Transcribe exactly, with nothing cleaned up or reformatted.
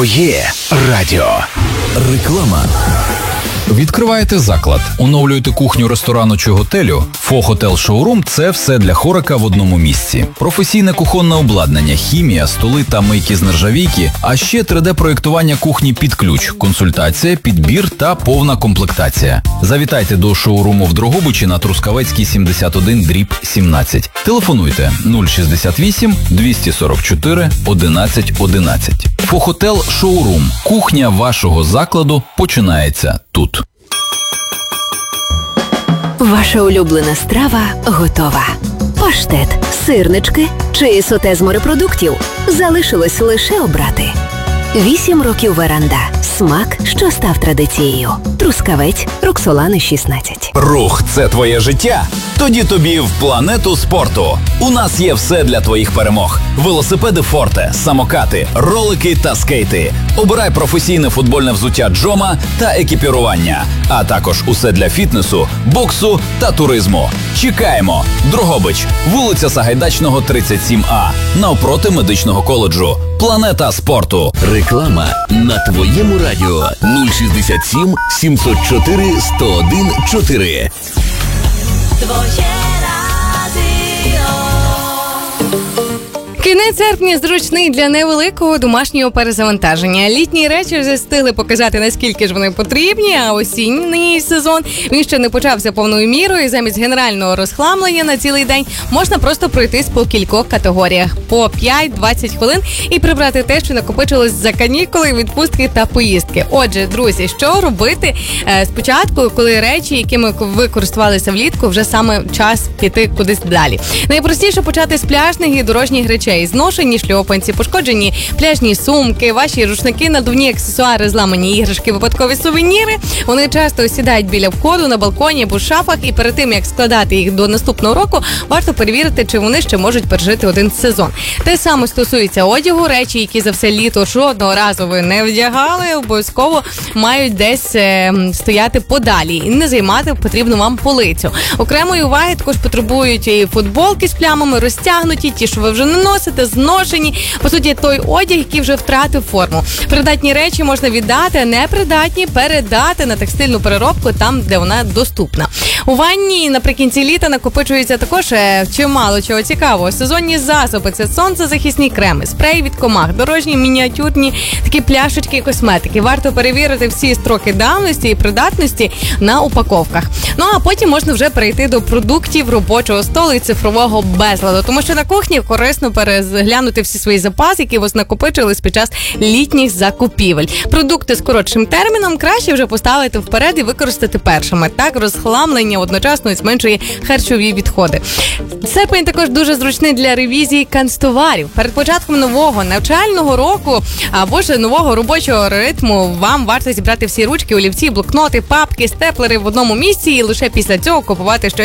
Твоє радіо. Реклама. Відкриваєте заклад, оновлюєте кухню ресторану чи готелю? Фо-Хотел Шоурум – це все для хорика в одному місці. Професійне кухонне обладнання, хімія, столи та мийки з нержавійки, а ще три де-проєктування кухні під ключ, консультація, підбір та повна комплектація. Завітайте до шоуруму в Дрогобичі на Трускавецькій сімдесят один дріб сімнадцять. Телефонуйте нуль шістдесят вісім двісті сорок чотири одинадцять одинадцять. Фо-Хотел Шоурум. Кухня вашого закладу починається тут. Ваша улюблена страва готова. Паштет, сирнички чи соте з морепродуктів. Залишилось лише обрати. Вісім років веранда. Смак, що став традицією. Трускавець, Роксолани шістнадцять. Рух – це твоє життя? Тоді тобі в планету спорту. У нас є все для твоїх перемог. Велосипеди Форте, самокати, ролики та скейти. Обирай професійне футбольне взуття Джома та екіпірування. А також усе для фітнесу, боксу та туризму. Чекаємо! Дрогобич, вулиця Сагайдачного, тридцять сім А. Навпроти медичного коледжу. Планета спорту. Реклама на твоєму радіо. нуль шістдесят сім сімсот чотири сто один чотири. Твоє радіо. Кінець серпня зручний для невеликого домашнього перезавантаження. Літні речі вже встигли показати, наскільки ж вони потрібні, а осінній сезон, він ще не почався повною мірою, і замість генерального розхламлення на цілий день можна просто пройтись по кількох категоріях. По п'ять-двадцять хвилин і прибрати те, що накопичилось за канікули, відпустки та поїздки. Отже, друзі, що робити е, спочатку, коли речі, якими ви користувалися влітку, вже саме час піти кудись далі. Найпростіше почати з пляжних і дорожніх речей. Зношені шльопанці, пошкоджені пляжні сумки, ваші рушники, надувні аксесуари, зламані іграшки, випадкові сувеніри. Вони часто сідають біля входу, на балконі або шафах, і перед тим, як складати їх до наступного року, варто перевірити, чи вони ще можуть пережити один сезон. Те саме стосується одягу. Речі, які за все літо жодного разу ви не вдягали, обов'язково мають десь е, стояти подалі і не займати потрібну вам полицю. Окремої уваги також потребують і футболки з плямами, розтягнуті, ті, що ви вже не носите, зношені. По суті, той одяг, який вже втратив форму. Придатні речі можна віддати, а непридатні передати на текстильну переробку там, де вона доступна. У ванні наприкінці літа накопичується також е, чимало чого цікавого. Сезонні засоби – це сонцезахисні креми, спреї від комах, дорожні мініатюрні такі пляшечки і косметики. Варто перевірити всі строки давності і придатності на упаковках. Ну, а потім можна вже перейти до продуктів робочого столу і цифрового безладу. Тому що на кухні корисно переглянути всі свої запаси, які у вас накопичились під час літніх закупівель. Продукти з коротшим терміном краще вже поставити вперед і використати першими. Так розхламлення одночасно зменшує харчові відходи. Серпень також дуже зручний для ревізії канцтоварів. Перед початком нового навчального року або ж нового робочого ритму вам варто зібрати всі ручки, олівці, блокноти, папки, степлери в одному місці і лише після цього купувати щось